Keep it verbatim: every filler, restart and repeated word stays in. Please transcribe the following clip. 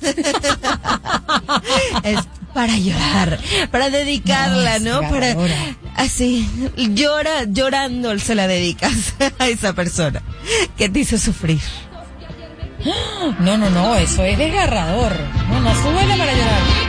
Es para llorar, para dedicarla, ¿no? No, para ahora. así, llora, llorando se la dedicas a esa persona que te hizo sufrir. No, no, no, eso es desgarrador. No, no, súbela para llorar.